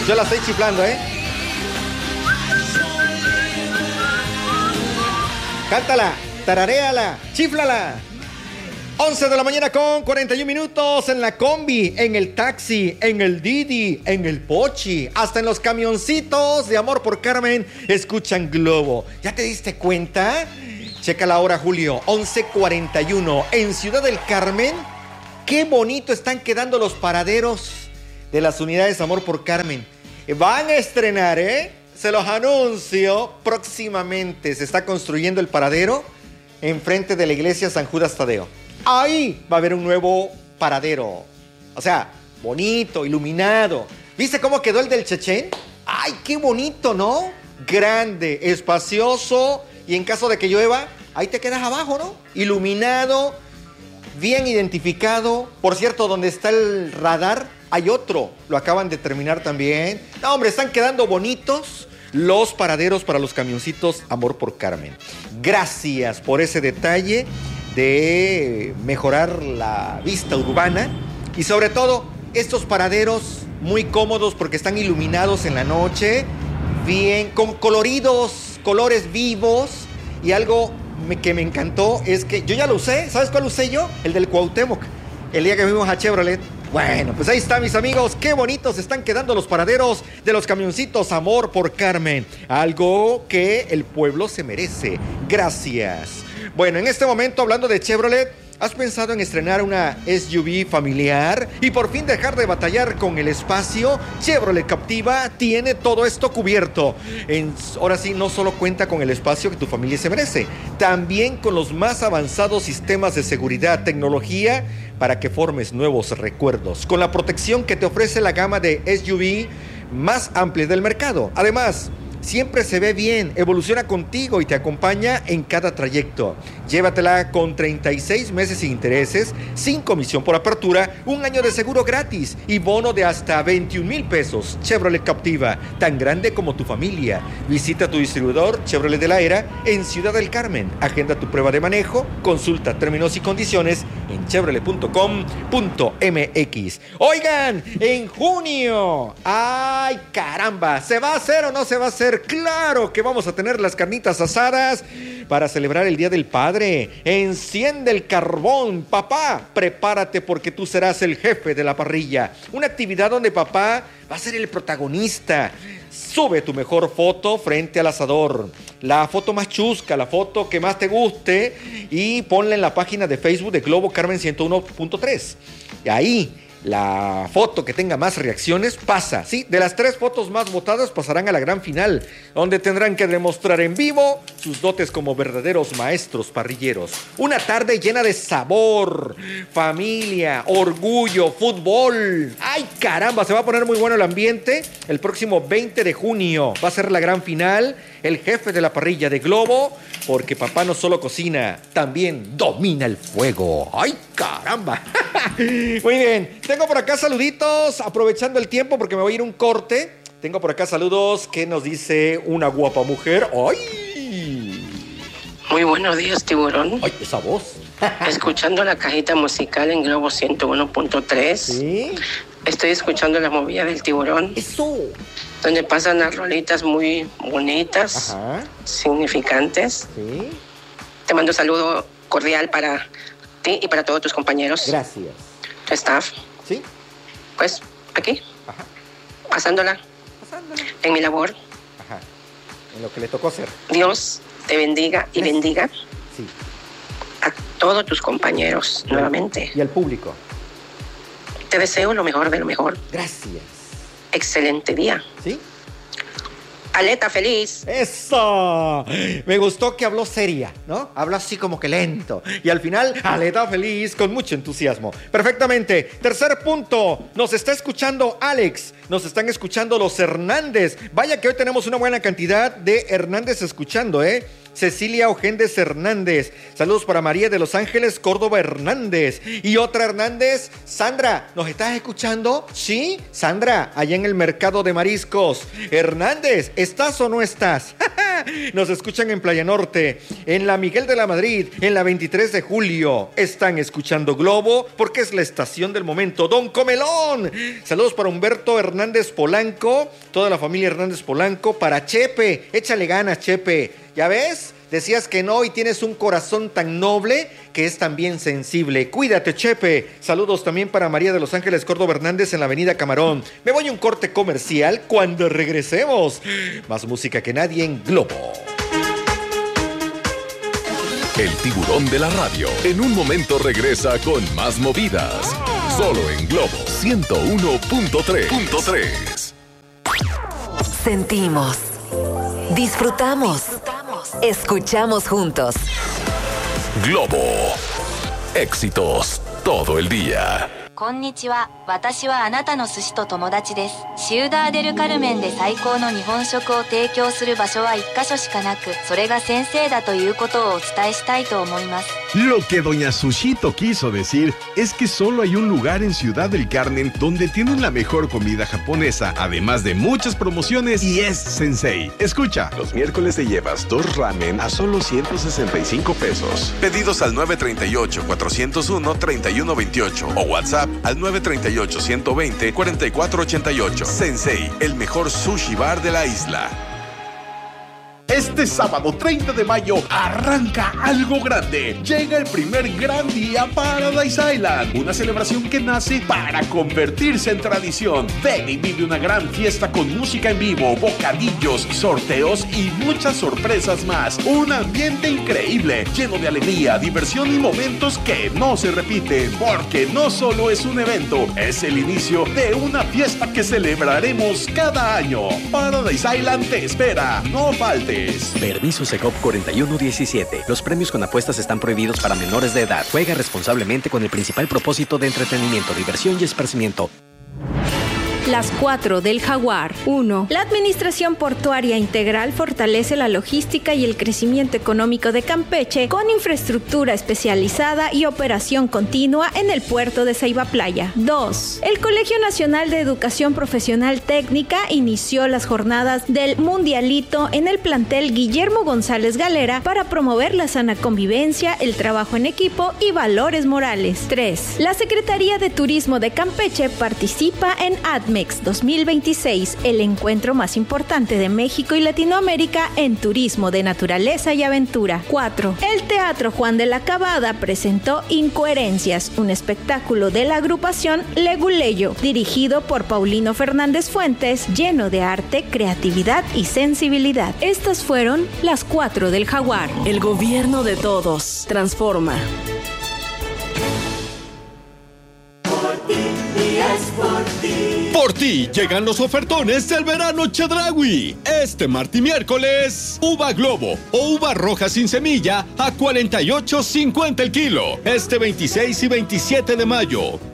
Yo la estoy chiflando, ¿eh? Cántala, tararéala, chíflala. 11 de la mañana con 41 minutos en la combi, en el taxi, en el Didi, en el Pochi, hasta en los camioncitos de Amor por Carmen escuchan Globo. ¿Ya te diste cuenta? Checa la hora, Julio, 11:41 en Ciudad del Carmen. Qué bonito están quedando los paraderos de las unidades Amor por Carmen. Van a estrenar, se los anuncio, próximamente se está construyendo el paradero enfrente de la iglesia San Judas Tadeo. Ahí va a haber un nuevo paradero. O sea, bonito, iluminado. ¿Viste cómo quedó el del Chechén? ¡Ay, qué bonito!, ¿no? Grande, espacioso, y en caso de que llueva, ahí te quedas abajo, ¿no? Iluminado, bien identificado. Por cierto, donde está el radar, hay otro. Lo acaban de terminar también. No, hombre, están quedando bonitos los paraderos para los camioncitos Amor por Carmen. Gracias por ese detalle de mejorar la vista urbana y sobre todo estos paraderos muy cómodos porque están iluminados en la noche, bien, con colores vivos, y algo que me encantó es que yo ya lo usé. ¿Sabes cuál usé yo? El del Cuauhtémoc, el día que fuimos a Chevrolet. Bueno, pues ahí está, mis amigos, qué bonitos están quedando los paraderos de los camioncitos Amor por Carmen, algo que el pueblo se merece. Gracias. Bueno, en este momento, hablando de Chevrolet, ¿has pensado en estrenar una SUV familiar y por fin dejar de batallar con el espacio? Chevrolet Captiva tiene todo esto cubierto. Ahora sí, no solo cuenta con el espacio que tu familia se merece, también con los más avanzados sistemas de seguridad, tecnología para que formes nuevos recuerdos, con la protección que te ofrece la gama de SUV más amplia del mercado. Además, siempre se ve bien, evoluciona contigo y te acompaña en cada trayecto. Llévatela con 36 meses sin intereses, sin comisión por apertura, un año de seguro gratis y bono de hasta 21,000 pesos. Chevrolet Captiva, tan grande como tu familia. Visita tu distribuidor Chevrolet de la Era en Ciudad del Carmen. Agenda tu prueba de manejo, consulta términos y condiciones en chevrolet.com.mx. Oigan, en junio, ¡ay, caramba! ¿Se va a hacer o no se va a hacer? Claro que vamos a tener las carnitas asadas para celebrar el Día del Padre. Enciende el carbón, papá, prepárate porque tú serás el jefe de la parrilla. Una actividad donde papá va a ser el protagonista. Sube tu mejor foto frente al asador, la foto más chusca, la foto que más te guste, y ponla en la página de Facebook de Globo Carmen 101.3. Y ahí, la foto que tenga más reacciones pasa, ¿sí? De las 3 fotos más votadas pasarán a la gran final, donde tendrán que demostrar en vivo sus dotes como verdaderos maestros parrilleros. Una tarde llena de sabor, familia, orgullo, fútbol. ¡Ay, caramba! Se va a poner muy bueno el ambiente. El próximo 20 de junio va a ser la gran final. El jefe de la parrilla de Globo, porque papá no solo cocina, también domina el fuego. ¡Ay, caramba! Muy bien, tengo por acá saluditos, aprovechando el tiempo porque me voy a ir un corte. Tengo por acá saludos que nos dice una guapa mujer. ¡Ay! Muy buenos días, tiburón. ¡Ay, esa voz! Escuchando la cajita musical en Globo 101.3. ¿Sí? Estoy escuchando la movida del tiburón. ¡Eso! Donde pasan las rolitas muy bonitas, Ajá. Significantes. ¿Sí? Te mando un saludo cordial para ti y para todos tus compañeros. Gracias. Tu staff. ¿Sí? Pues aquí, Ajá. pasándola en mi labor. Ajá. En lo que le tocó hacer. Dios te bendiga y bendiga Sí. a todos tus compañeros nuevamente. Y al público. Te deseo lo mejor de lo mejor. Gracias. Excelente día. ¿Sí? Aleta feliz. ¡Eso! Me gustó que habló seria, ¿no? Habló así como que lento. Y al final, aleta feliz, con mucho entusiasmo. Perfectamente. Tercer punto. Nos está escuchando Alex. Nos están escuchando los Hernández. Vaya que hoy tenemos una buena cantidad de Hernández escuchando, ¿eh? Cecilia Ojéndez Hernández. Saludos para María de Los Ángeles Córdoba Hernández. Y otra Hernández. Sandra, ¿nos estás escuchando? Sí, Sandra, allá en el mercado de mariscos. Hernández, ¿estás o no estás? Nos escuchan en Playa Norte, en la Miguel de la Madrid, en la 23 de julio. Están escuchando Globo porque es la estación del momento. Don Comelón. Saludos para Humberto Hernández Polanco, toda la familia Hernández Polanco. Para Chepe, échale ganas, Chepe. ¿Ya ves? Decías que no y tienes un corazón tan noble que es también sensible. Cuídate, Chepe. Saludos también para María de Los Ángeles Córdoba Hernández en la avenida Camarón. Me voy a un corte comercial. Cuando regresemos, más música que nadie en Globo. El tiburón de la radio en un momento regresa con más movidas. Solo en Globo 101.3. Sentimos, disfrutamos, escuchamos juntos. Globo. Éxitos todo el día. こんにちは。私はあなたの寿司と友達です。シウダーデルカルメンで最高の日本食を提供する場所は1カ所しかなく、それが先生だということをお伝えしたいと思います。 Lo que doña Sushito quiso decir es que solo hay un lugar en Ciudad del Carmen donde tienen la mejor comida japonesa, además de muchas promociones, y es Sensei. Escucha. Los miércoles te llevas 2 ramen a solo 165 pesos. Pedidos al 938-401-3128 o WhatsApp al 938-120-4488. Sensei, el mejor sushi bar de la isla. Este sábado 30 de mayo arranca algo grande. Llega el primer gran día Paradise Island, una celebración que nace para convertirse en tradición. Ven y vive una gran fiesta con música en vivo, bocadillos, sorteos y muchas sorpresas más. Un ambiente increíble, lleno de alegría, diversión y momentos que no se repiten, porque no solo es un evento, es el inicio de una fiesta que celebraremos cada año. Paradise Island te espera, no faltes. Permiso Secop 4117. Los premios con apuestas están prohibidos para menores de edad. Juega responsablemente con el principal propósito de entretenimiento, diversión y esparcimiento. Las 4 del Jaguar. 1. La Administración Portuaria Integral fortalece la logística y el crecimiento económico de Campeche con infraestructura especializada y operación continua en el puerto de Ceiba Playa. 2. El Colegio Nacional de Educación Profesional Técnica inició las jornadas del Mundialito en el plantel Guillermo González Galera para promover la sana convivencia, el trabajo en equipo y valores morales. 3. La Secretaría de Turismo de Campeche participa en ADMEX 2026, el encuentro más importante de México y Latinoamérica en turismo de naturaleza y aventura. 4. El Teatro Juan de la Cabada presentó Incoherencias, un espectáculo de la agrupación Leguleyo, dirigido por Paulino Fernández Fuentes, lleno de arte, creatividad y sensibilidad. Estas fueron las 4 del Jaguar. El gobierno de todos transforma. Por ti llegan los ofertones del verano Chedraui. Este martes y miércoles, uva Globo o uva roja sin semilla a $48.50 el kilo. Este 26 y 27 de mayo,